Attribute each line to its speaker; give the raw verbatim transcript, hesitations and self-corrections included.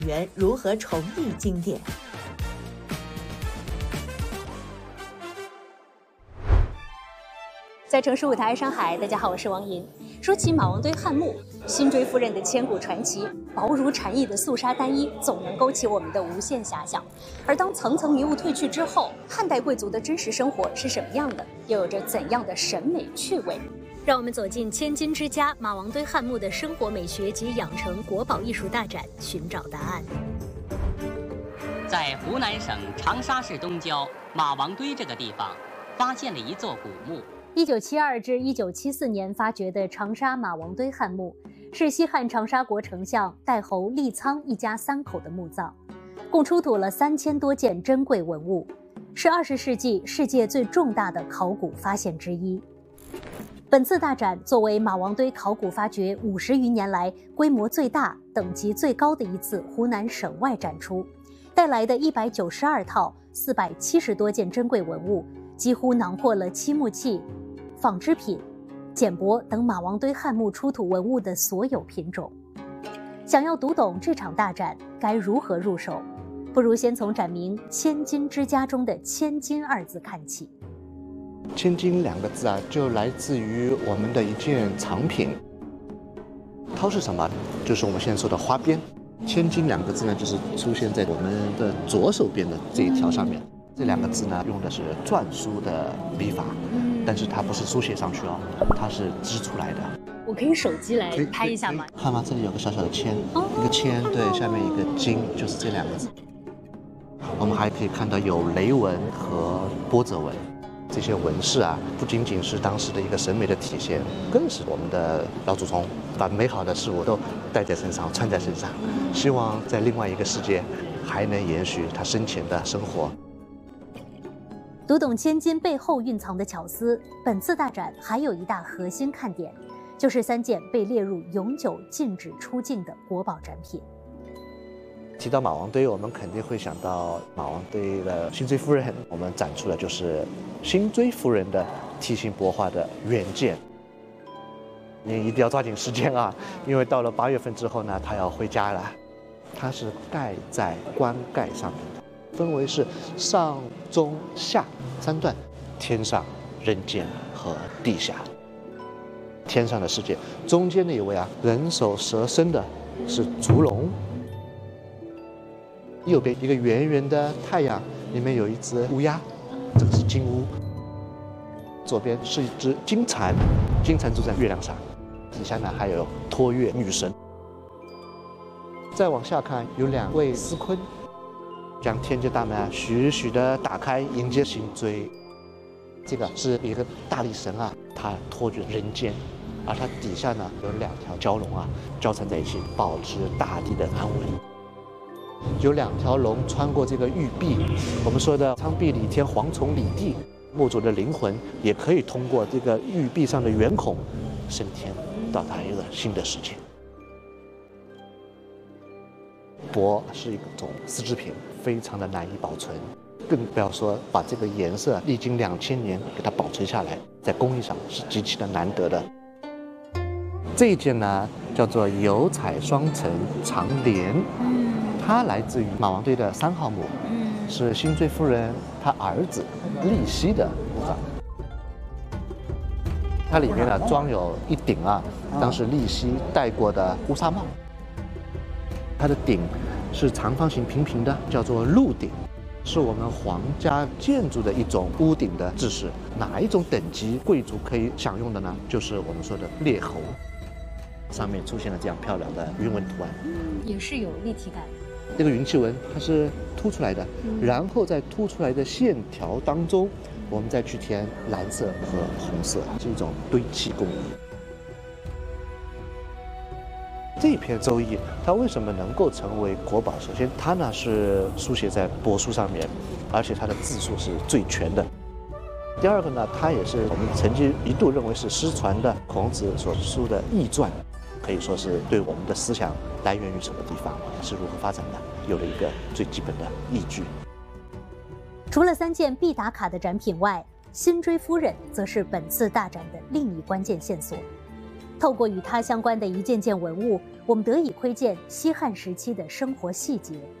Speaker 1: 员如何重忆经典。
Speaker 2: 在城市舞台上海，大家好，我是王银。说起马王堆汉墓，辛追夫人的千古传奇，薄如蝉翼的素纱单衣，总能勾起我们的无限遐想。而当层层迷雾褪去之后，汉代贵族的真实生活是什么样的？又有着怎样的审美趣味？让我们走进千金之家马王堆汉墓的生活美学及养成国宝艺术大展，寻找答案。
Speaker 3: 在湖南省长沙市东郊马王堆这个地方，发现了一座古墓。
Speaker 2: 一九七二至一九七四年发掘的长沙马王堆汉墓，是西汉长沙国丞相代侯利苍一家三口的墓葬，共出土了三千多件珍贵文物，是二十世纪世界最重大的考古发现之一。本次大展作为马王堆考古发掘五十余年来规模最大、等级最高的一次湖南省外展出，带来的一百九十二套四百七十多件珍贵文物，几乎囊括了漆木器、纺织品、简帛等马王堆汉墓出土文物的所有品种。想要读懂这场大展，该如何入手？不如先从展名“千金之家”中的“千金”二字看起。
Speaker 4: 千金两个字啊，就来自于我们的一件藏品。绦是什么？就是我们现在说的花边。千金两个字呢，就是出现在我们的左手边的这一条上面。这两个字呢，用的是篆书的笔法，但是它不是书写上去哦，它是织出来的。
Speaker 2: 我可以手机来拍一下吗？
Speaker 4: 看吗？这里有个小小的签，哦、一个签，对，下面一个金，就是这两个字。我们还可以看到有雷纹和波折纹，这些纹饰啊，不仅仅是当时的一个审美的体现，更是我们的老祖宗把美好的事物都带在身上、穿在身上，希望在另外一个世界还能延续他生前的生活。
Speaker 2: 读懂千金背后蕴藏的巧思，本次大展还有一大核心看点，就是三件被列入永久禁止出境的国宝展品。
Speaker 4: 提到马王堆，我们肯定会想到马王堆的辛追夫人，我们展出的就是辛追夫人的梯形帛画的原件。你一定要抓紧时间啊，因为到了八月份之后呢，她要回家了。它是盖在棺盖上面的。分为是上、中、下三段，天上、人间和地下。天上的世界，中间那一位啊，人首蛇身的是烛龙。右边一个圆圆的太阳，里面有一只乌鸦，这个是金乌。左边是一只金蝉，金蝉住在月亮上。底下呢还有托月女神。再往下看，有两位司坤。将天界大门啊徐徐地打开，迎接辛追。这个是一个大力神啊，他托着人间，而它底下呢有两条蛟龙啊交缠在一起，保持大地的安稳。有两条龙穿过这个玉壁，我们说的苍壁李天，蝗虫李地，墓主的灵魂也可以通过这个玉壁上的圆孔升天，到达一个新的世界。帛是一种丝织品，非常的难以保存，更不要说把这个颜色历经两千年给它保存下来，在工艺上是极其的难得的。这一件呢叫做油彩双层长帘，它来自于马王堆的三号墓，是辛追夫人她儿子利熙的墓葬。它里面呢装有一顶啊，当时利熙戴过的乌纱帽。它的顶是长方形平平的，叫做鹿顶，是我们皇家建筑的一种屋顶的制式。哪一种等级贵族可以享用的呢？就是我们说的列侯。上面出现了这样漂亮的云纹图案，
Speaker 2: 也是有立体感。
Speaker 4: 这个云气纹它是凸出来的，然后在凸出来的线条当中，我们再去填蓝色和红色，是一种堆砌工艺。这篇《周易》它为什么能够成为国宝？首先，它呢是书写在帛书上面，而且它的字数是最全的。第二个呢，它也是我们曾经一度认为是失传的孔子所书的易传，可以说是对我们的思想来源于什么地方，是如何发展的，有了一个最基本的依据。
Speaker 2: 除了三件必打卡的展品外，辛追夫人则是本次大展的另一关键线索。 透过与它相关的一件件文物，我们得以窥见西汉时期的生活细节。